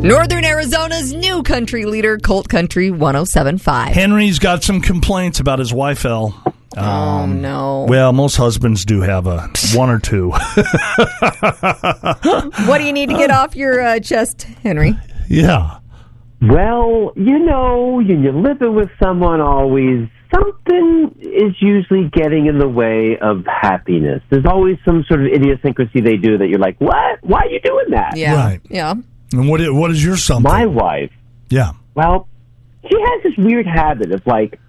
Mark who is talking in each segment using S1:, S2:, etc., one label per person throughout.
S1: Northern Arizona's new country leader, Colt Country 107.5.
S2: Henry's got some complaints about his wife, Elle.
S1: Oh, no.
S2: Well, most husbands do have one or two.
S1: What do you need to get off your chest, Henry?
S2: Yeah.
S3: Well, you're living with someone always. Something is usually getting in the way of happiness. There's always some sort of idiosyncrasy they do that you're like, what? Why are you doing that?
S1: Yeah.
S2: Right.
S1: Yeah.
S2: And what is your something?
S3: My wife.
S2: Yeah.
S3: Well, she has this weird habit of like,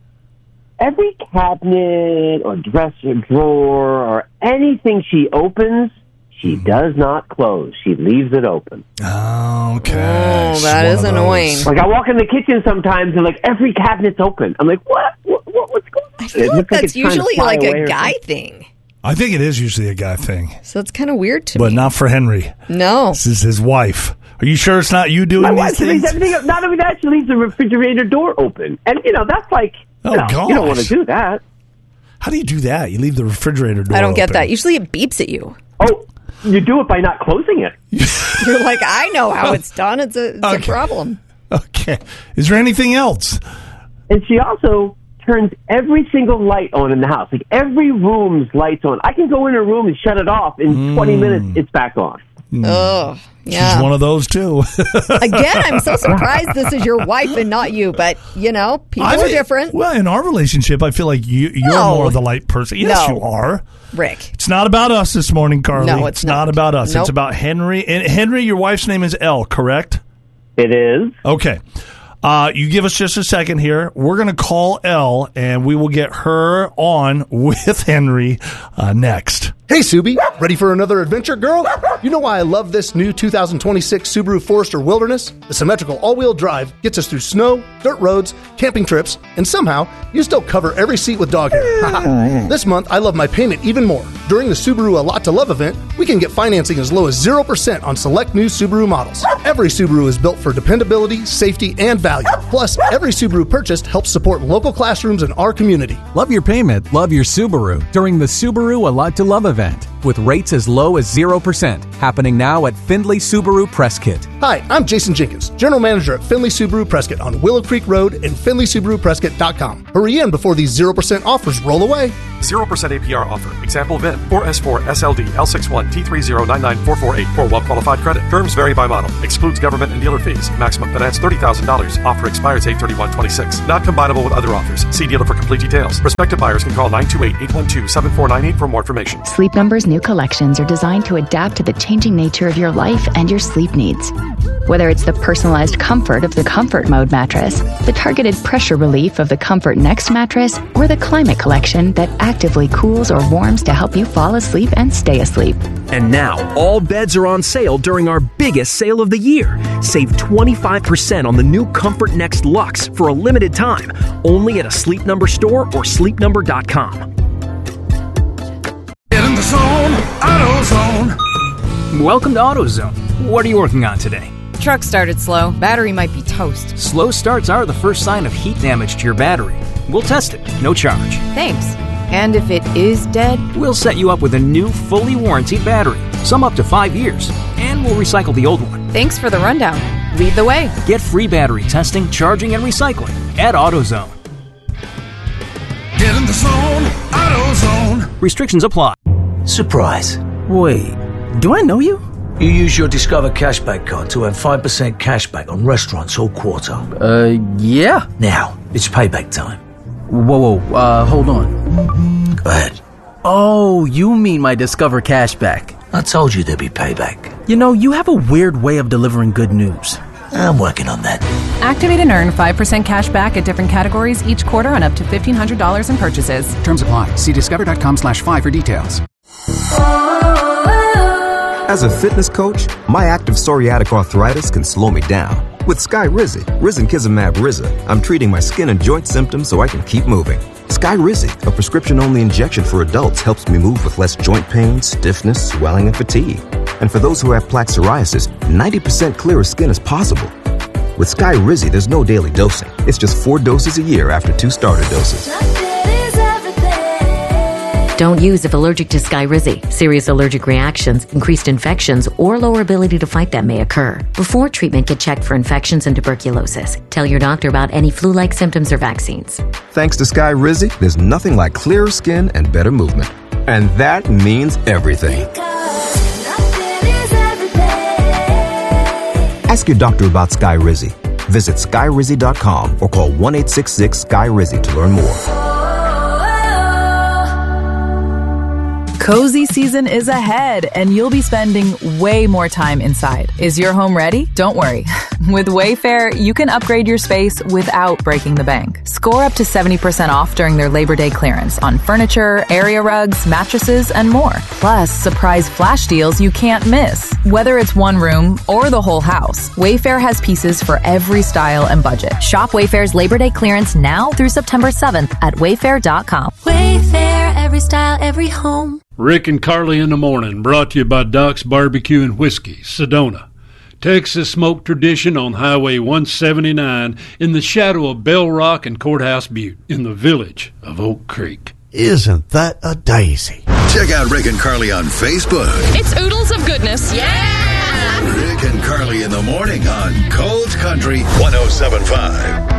S3: every cabinet or dresser drawer or anything she opens, she does not close. She leaves it open.
S2: Oh, okay.
S1: Oh, that is annoying.
S3: Like, I walk in the kitchen sometimes and, like, every cabinet's open. I'm like, what's going on?
S1: I feel like that's usually like a guy thing.
S2: I think it is usually a guy thing.
S1: So it's kind of weird to me.
S2: But not for Henry.
S1: No.
S2: This is his wife. Are you sure it's not you doing these things?
S3: Not only that, she leaves the refrigerator door open. And, that's like,
S2: gosh.
S3: You don't want to do that.
S2: How do you do that? You leave the refrigerator door
S1: I don't get
S2: open.
S1: that. Usually it beeps at you.
S3: Oh, you do it by not closing it.
S1: You're like, I know how it's done. It's a problem.
S2: Okay. Is there anything else?
S3: And she also turns every single light on in the house. Like, every room's lights on. I can go in a room and shut it off. In 20 minutes, it's back on.
S1: Oh, yeah.
S2: She's one of those, too.
S1: Again, I'm so surprised this is your wife and not you. But, people are different.
S2: Well, in our relationship, I feel like you're more of the light person. Yes, you are.
S1: Rick.
S2: It's not about us this morning, Carly.
S1: No, it's
S2: not about us.
S1: Nope.
S2: It's about Henry. And Henry, your wife's name is Elle, correct?
S3: It is.
S2: Okay. You give us just a second here. We're going to call Elle, and we will get her on with Henry next.
S4: Hey, Subi. Ready for another adventure, girl? You know why I love this new 2026 Subaru Forester Wilderness? The symmetrical all-wheel drive gets us through snow, dirt roads, camping trips, and somehow you still cover every seat with dog hair. This month, I love my payment even more. During the Subaru A Lot to Love event, we can get financing as low as 0% on select new Subaru models. Every Subaru is built for dependability, safety, and value. Plus, every Subaru purchased helps support local classrooms in our community.
S5: Love your payment, love your Subaru during the Subaru A Lot to Love event with rates as low as 0%, happening now at Findlay Subaru Prescott.
S4: Hi, I'm Jason Jenkins, General Manager at Findlay Subaru Prescott on Willow Creek Road and FindlaySubaruPrescott.com. Hurry in before these 0% offers roll away.
S6: 0% APR offer. Example VIN 4S4 SLD L61 T3099448 for well-qualified credit. Terms vary by model. Excludes government and dealer fees. Maximum finance $30,000. Offer expires 8/31/26. Not combinable with other offers. See dealer for complete details. Prospective buyers can call 928-812-7498 for more information.
S7: Sleep Number's new collections are designed to adapt to the changing nature of your life and your sleep needs. Whether it's the personalized comfort of the Comfort Mode mattress, the targeted pressure relief of the Comfort Next mattress, or the Climate Collection that actively cools or warms to help you fall asleep and stay asleep.
S8: And now, all beds are on sale during our biggest sale of the year. Save 25% on the new Comfort Next Luxe for a limited time, only at a Sleep Number store or sleepnumber.com.
S9: Get in the zone, AutoZone.
S10: Welcome to AutoZone. What are you working on today?
S11: Truck started slow. Battery might be toast.
S10: Slow starts are the first sign of heat damage to your battery. We'll test it, no charge.
S11: Thanks. And if it is dead?
S10: We'll set you up with a new, fully warranted battery, some up to 5 years, and we'll recycle the old one.
S11: Thanks for the rundown. Lead the way.
S10: Get free battery testing, charging, and recycling at AutoZone.
S9: Get in the zone, AutoZone.
S10: Restrictions apply.
S12: Surprise.
S10: Wait, do I know you?
S12: You use your Discover Cashback card to earn 5% cashback on restaurants all quarter.
S10: Yeah.
S12: Now, it's payback time.
S10: Whoa, hold on.
S12: Go ahead.
S10: Oh, you mean my Discover Cashback.
S12: I told you there'd be payback.
S10: You know, you have a weird way of delivering good news.
S12: I'm working on that.
S13: Activate and earn 5% cash back at different categories each quarter on up to $1,500 in purchases.
S14: Terms apply. See discover.com/5 for details.
S15: As a fitness coach, my active psoriatic arthritis can slow me down. With Skyrizi, Risankizumab Riza, I'm treating my skin and joint symptoms so I can keep moving. Skyrizi, a prescription-only injection for adults, helps me move with less joint pain, stiffness, swelling, and fatigue. And for those who have plaque psoriasis, 90% clearer skin is possible. With Skyrizi, there's no daily dosing. It's just 4 doses a year after 2 starter doses.
S16: Don't use if allergic to Skyrizi. Serious allergic reactions, increased infections, or lower ability to fight them may occur. Before treatment, get checked for infections and tuberculosis. Tell your doctor about any flu-like symptoms or vaccines.
S15: Thanks to Skyrizi, there's nothing like clearer skin and better movement. And that means everything. Ask your doctor about Skyrizi. Visit Skyrizi.com or call 1-866-SKY-RIZZI to learn more.
S17: Cozy season is ahead, and you'll be spending way more time inside. Is your home ready? Don't worry. With Wayfair, you can upgrade your space without breaking the bank. Score up to 70% off during their Labor Day clearance on furniture, area rugs, mattresses, and more. Plus, surprise flash deals you can't miss. Whether it's one room or the whole house, Wayfair has pieces for every style and budget.
S18: Shop Wayfair's Labor Day clearance now through September 7th at wayfair.com.
S19: Wayfair, every style, every home.
S20: Rick and Carly in the Morning, brought to you by Doc's Barbecue and Whiskey, Sedona. Texas smoke tradition on Highway 179 in the shadow of Bell Rock and Courthouse Butte in the village of Oak Creek.
S21: Isn't that a daisy?
S22: Check out Rick and Carly on Facebook.
S23: It's oodles of goodness. Yeah!
S22: Rick and Carly in the Morning on Cold Country 107.5.